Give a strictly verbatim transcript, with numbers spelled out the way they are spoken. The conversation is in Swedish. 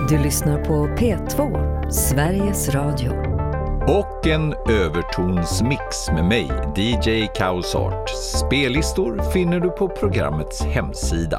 Du lyssnar på P två, Sveriges Radio. Och en övertonsmix med mig, D J Kaosart. Spellistor finner du på programmets hemsida.